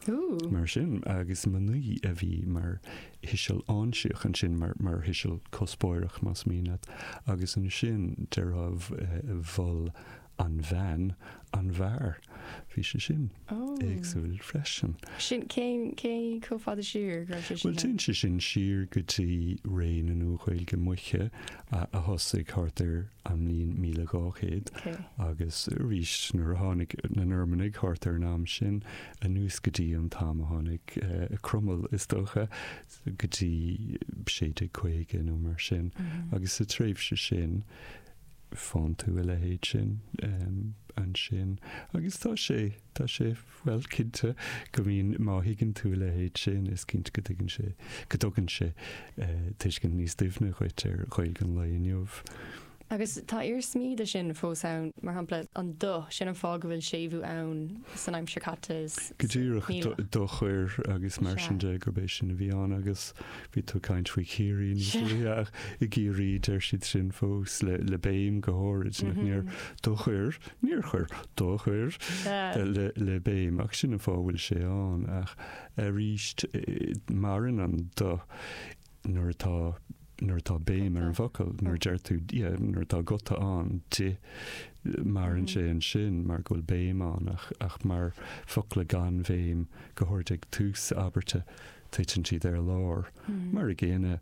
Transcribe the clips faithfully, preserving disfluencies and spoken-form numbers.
mar sin agus manuí a bhí mar hiisiil anseach an sin mar mar hiisiil cospóireach mas mínad agus an sin de rah bhil an bhean an bhar hí sé sin éagsúil freisin. Sin cé có fada siúr Well tin sé sin siúr gotí réin an uhail go muiche a thosaigh hartar an líon míle gáchéad agus rís nuair tháinig na nurmanig hartar nám sin a nús gotí an tám tháinig a crummel is dócha gotí séide chuige nó mar sin agus sa tréimh sé sin fáin tú a le héad sin um, an sin agus tá sé tá sé well cinnte go bhíon máthígann tú le héad sin is cinnt go dtuigeann sé go dtugann sé tuiscin níos duimhne chuid ar chuil an leonniuh. Agus tá ar smíide sin fós ann mar hampla an do sin an fág bhfuil séú ann san aimim secatas. Go dtíireach do chuir agus mar sin de gurbééis sin a bhíán agus bhí tú caiint faoi chéirí níos i ggéirí deir siad sin fós le le béim go háid níor do chuir níor chuir do chuir le béim ach sin a fáhfuil sé an ach a ríist marin an do nuair atá nuair tá béim ar an bhacail nuair deirtú nuair tá gota an tí mar an sé an sin mar ghfuil béim an ach, ach mar focail gan bhéim go thuirteag tús aberte tuitin siad ar lár mar a ggéine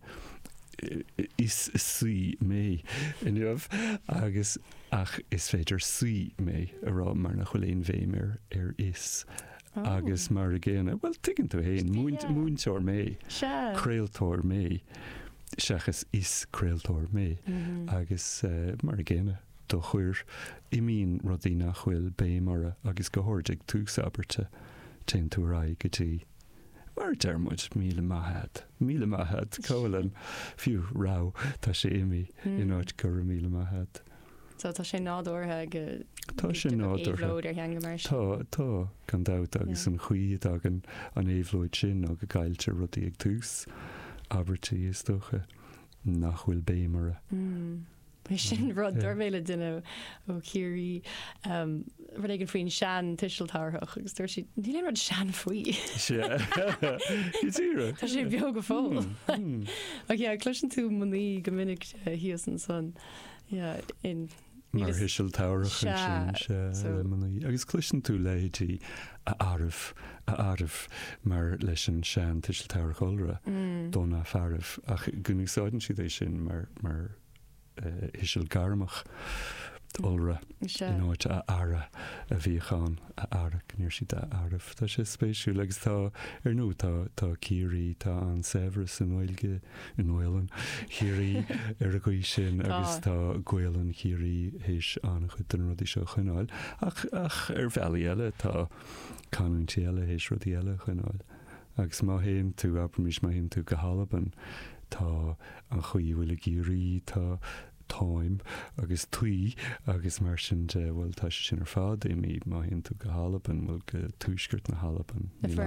is suí mé inniuh agus ach is féidir suí mé ará mar nach chuil éon bhéim ar ar is agus mar a ggéine well tuigeann tú héin múinteir mé créaltóir mé seachas is créaltóir mé agus uh, mar a ggéine do chuir i mín rodí nach chfuil béimara agus go háirteag tús aberte te tú rá gotí mar dermuid míle maithad míle maithad cólan fiú rá tá sé imi in áit gur míle maithad. So tá sé nádortha go tá sé nádortha tá tá gan dat agus an chuiad agan an éhlóid sin a go gaiilte rodí ag tús abertí is dócha nach bhfuil béimara. sin rud dorméile duine ó chéirí rud ag an faoin sean tuisiiltáthach agus dúir si ní le rud sean faoi. Tá sé beo go fáil. Cluisin tú muí go minic híos an son in mar hiisiil táireach agus cluisin tú léidí a áibh a áibh mar leis an sean tuisiil táireach olra dóna fearibh ach gunnigáidan siad é sin mar mar hiisiil garamach olra in áit a ara a bhíáin a ara níor siad a áibh tá sé spéisiú agus tá ar nó tá tá cíirí tá an Severus an Oilge in Oilan cíirí ar a gcuí sin agus tá Gwelan cíirí héis an chud an rudí seo chunáil ach ach ar bhealaí eile tá canúintí eile héis rudí eile chunáil agus má héon tú abrmís má héon tú go Halaban tá an chuí bhfuil a cíirí tá táim agus tuí agus mar sin de bhfuil tá sin ar fád é mí má hén tú go Halaban bhfuil go túisgurt na Halaban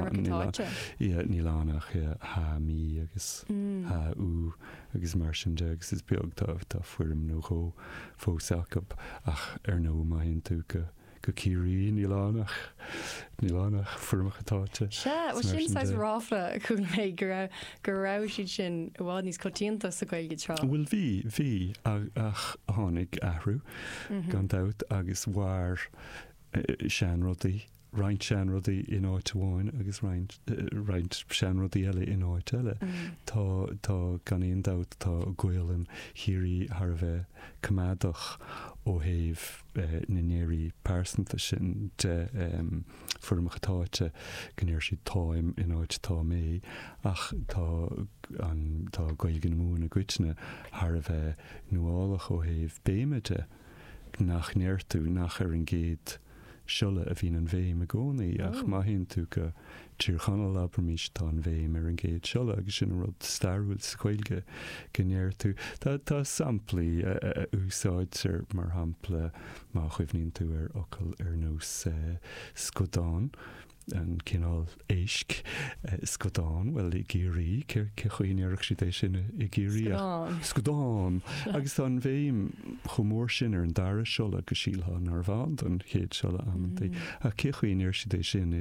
ní lánach há mí agus há ú agus mar sin de agus is beag tá tá fuirim nó cho fósachab ach ar nó má hén tú go go cíirí ní lánach ní lánach fumachatáte. Se sin sais ráfla chun mé gur rá siad sin bhád níos cotíanta sa gailge trá. Bhfuil bhí bhí ach tháinig ahrú gan dat agus bhar seanrodí Reint sean rudaí in áit bháin agus reint sean rudaí eile in áit eile. Tá tá gan íon dat tá Gwelan chéirí ar bheith cumádach ó thaobh na néirí persanta sin de fumachatáte gnéir si táim in áit tá mé ach tá an tá gailgan mún a gcuitne ar bheith nuálach ó thaobh béimeide nach néirtú nach ar an géad Shulle a bhín an bhéim a gcónaí ach má hén tú go tír chanal abrmís tá an bhéim ar an géad shulle agus sin rud starúil scoilge gnéir tú. Tá tá samplaí úsáid ar mar hampla má chuimhníonn tú ar ocail ar nós scodáin an cinál éisc scodáin well i géirí ce chuoinearach si éis sin i géirí scodáin agus an bhéim chomór sin ar an dara shulle go síoltha nar bhaint an chéad shulle amantí a ce chuoinear si éis sin